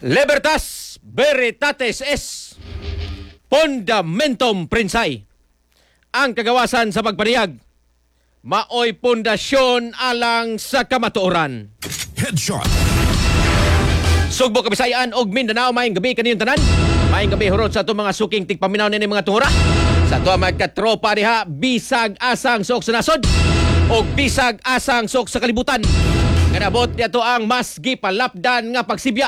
Libertas Veritatis es Fundamentum Prinsay. Ang kagawasan sa pagparihag, maoy pundasyon alang sa kamatuoran. Headshot. Sugbo, Kabisayan og Mindanao, maayong gabi kaniyong tanan. Maayong gabi hurot sa itong mga suking tigpaminaw nini mga tungura. Sa ito mga katropa diha, bisag asang sok sa nasod o bisag asang sok sa kalibutan. Kanabot niya to ang mas gipalapdan nga pagsibya.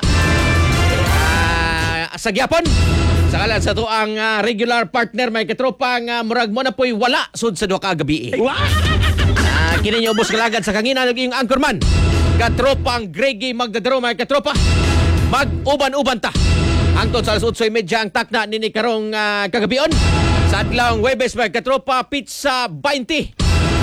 Sa gyapon, sa kalan sa to ang regular partner may katropa nga murag mo na po'y wala sud sa duha ka gabi. Kini niyo ubos kalagad sa kangina naging anchorman. Katropang Greggy magdadaro may katropa. Mag-uban-uban ta. Hangtod sa alas 8:30 ang takna nini karong kagabion. Sa adlawng Huwebes may katropa pizza 20.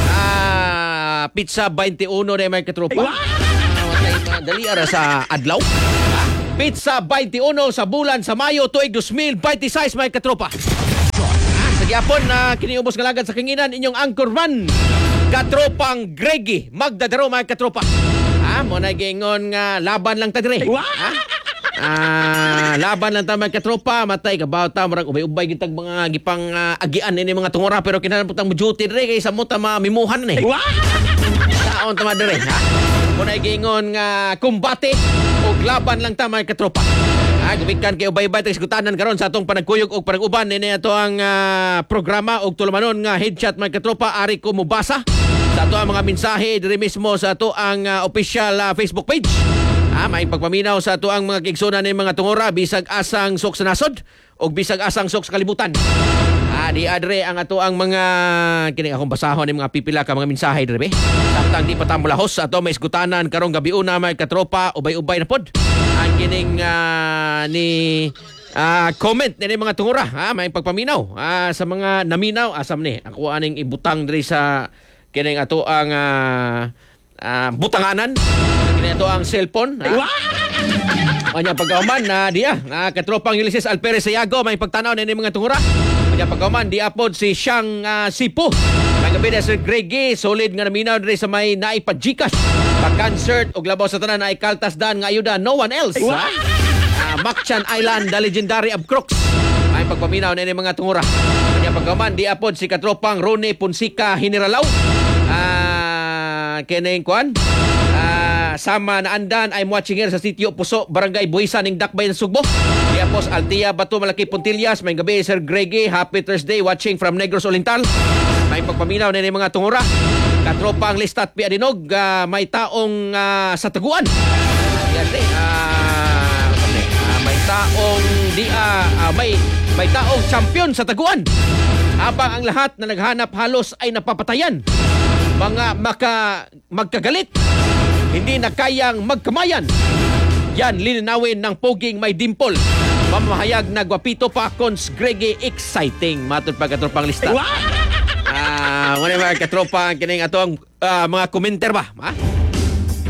Pizza 21 na may katropa. Dali ara sa adlaw. Pizza 21 sa bulan sa Mayo tuig 2026 may katropa. Sa gyapon na kiniubos kalagad sa kinginan inyong anchorman katropang Greggy magdadaro may katropa. Mo na gingon nga laban lang ta dire. Laban lang ta may katropa, matay ka ba ta murag ubay-ubay gitag mga gipang agian ini mga tungora pero kinahanglan putang duty dire kay sa mo ta mamimuhan ni. Taon ta dire ha. Mo na gingon nga kumbate og laban lang ta may katropa. Gumikan kay ubay-ubay tag iskutanan karon sa atong panagkuyog og panag-uban ini ato ang programa og tulumanon nga headshot may katropa ari ko mubasa sa ato ang mga mensahe diri mismo sa ato ang official Facebook page. May pagpaminaw sa ato ang mga kigsunan ng mga tungora bisag asang sok sa nasod o bisag asang sok sa kalibutan. Di adre ang ato ang mga kini akong basahon ng mga pipila ka mga mensahe dire be. Samtang di patamulahos sa ato may iskutanan karong gabi una may katropa ubay-ubay na pod. Ang kining ni comment ni mga tungora may pagpaminaw sa mga naminaw asam ni ako aning ibutang diri sa kining ato ang butanganan kini ato ang cellphone. Anya pagkauman na diya katropang Ulysses Alperez Sayago may pagtanaw ni mga tungura. Anya pagkauman di apod si Siyang Sipo. May gabi na Sir Greggy solid nga naminaw diri sa may naipa-Gcash pag-concert og labaw sa tanan na ikaltas dan nga ayuda no one else. Makchan Island the legendary of Crooks. May pagpaminaw ni mga tungura. Anya pagkauman di apod si katropang Rone Ponsica Generalaw. Kining kuan sama na andan I'm watching here sa sitio Puso Barangay Buhisan ning Dakbay ng Sugbo. Diapos Altia Bato Malaki Puntillas may gabi Sir Greggy happy Thursday watching from Negros Oriental. May pagpaminaw ni mga tungura katropang Listat Piadinog may taong sa Taguan. May taong may taong champion sa Taguan. Habang ang lahat na naghanap halos ay napapatayan. Mga magkagalit, hindi na kayang magkamayan. Yan lininawin ng poging may dimple. Mamahayag na gwapito pa Cons Greggy exciting. Matod pa katropang lista. Mga katropa kining atong mga komenter ba?